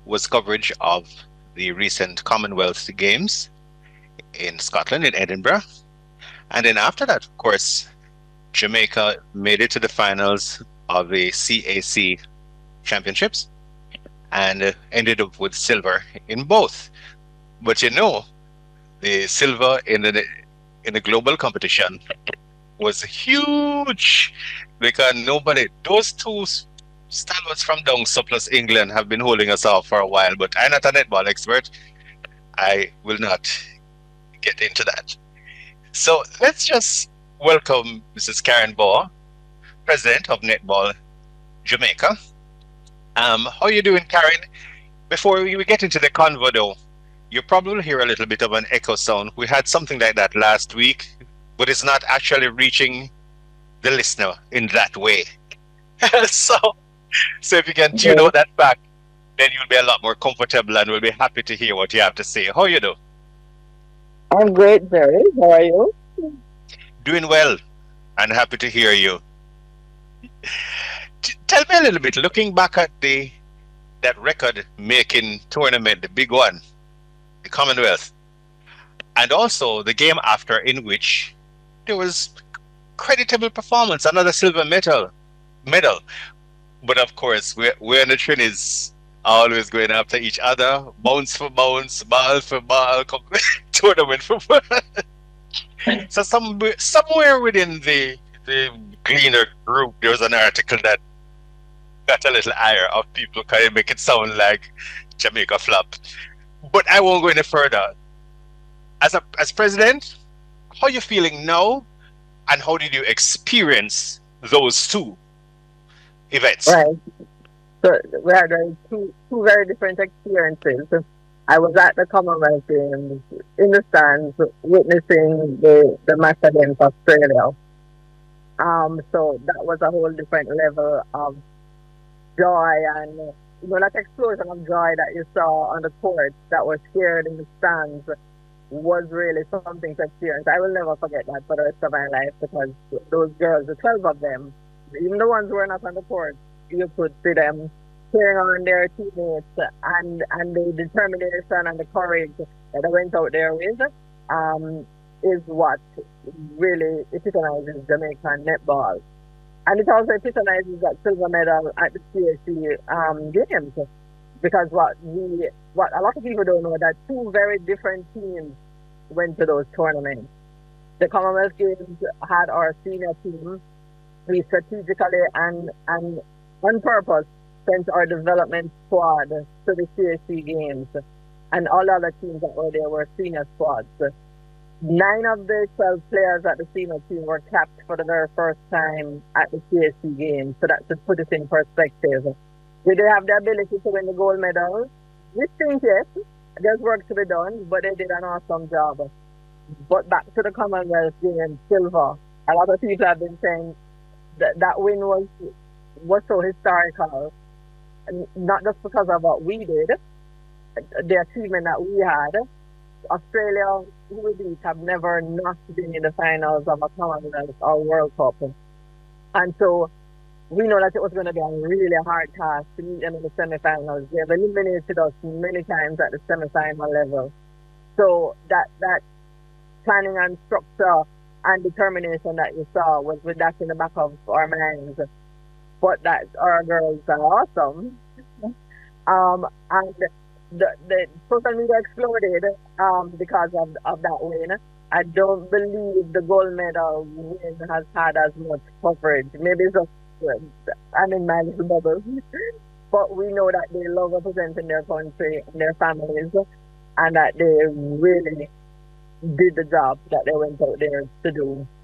was coverage of the recent Commonwealth Games in Scotland, in Edinburgh. And then after that, of course, Jamaica made it to the finals of the CAC championships and ended up with silver in both. But the silver in the global competition was huge because those two stalwarts from down surplus England have been holding us off for a while. But I'm not a netball expert. I will not get into that. So let's just welcome Mrs. Karen Baugh, President of Netball Jamaica. How are you doing, Karen? Before we get into the convo, though, you probably hear a little bit of an echo sound. We had something like that last week, but it's not actually reaching the listener in that way. so, so if you can tune out that back, then you'll be a lot more comfortable and we'll be happy to hear what you have to say. How are you doing? I'm great, Barry. How are you? Doing well and happy to hear you. Tell me a little bit, looking back at that record-making tournament, the big one, the Commonwealth, and also the game after, in which there was creditable performance, another silver medal. But of course, we're in the Trinis always going after each other, bounce for bounce, ball for ball, tournament for ball. So somewhere within the Gleaner group, there was an article that got a little ire of people kind of make it sound like Jamaica flopped. But I won't go any further. As president, how are you feeling now, and how did you experience those two events? Right. So we had two very different experiences. I was at the Commonwealth Games in the stands witnessing the match against Australia. So that was a whole different level of joy and that explosion of joy that you saw on the court that was shared in the stands was really something to experience. I will never forget that for the rest of my life because those girls, the 12 of them, even the ones who were not on the court, you could see them cheering on their teammates and the determination and the courage that they went out there with is what really epitomizes Jamaican netball. And it also epitomizes that silver medal at the CAC Games. Because what a lot of people don't know, that two very different teams went to those tournaments. The Commonwealth Games had our senior team. We strategically and on purpose sent our development squad to the CAC Games. And all other teams that were there were senior squads. 9 of the 12 players at the senior team were capped for the very first time at the CAC Games. So that should put it in perspective. Did they have the ability to win the gold medal? We think yes. There's work to be done, but they did an awesome job. But back to the Commonwealth Games, silver. A lot of people have been saying that win was so historical, not just because of what we did, the achievement that we had. Australia, who we beat, have never not been in the finals of a Commonwealth or World Cup. And so we know that it was going to be a really hard task to meet them in the semifinals. They have eliminated us many times at the semifinal level. So that planning and structure and determination that you saw was with that in the back of our minds. But that our girls are awesome. And the social media exploded because of that win. I don't believe the gold medal win has had as much coverage. Maybe it's just I'm in my little bubble. But we know that they love representing their country and their families, and that they really did the job that they went out there to do.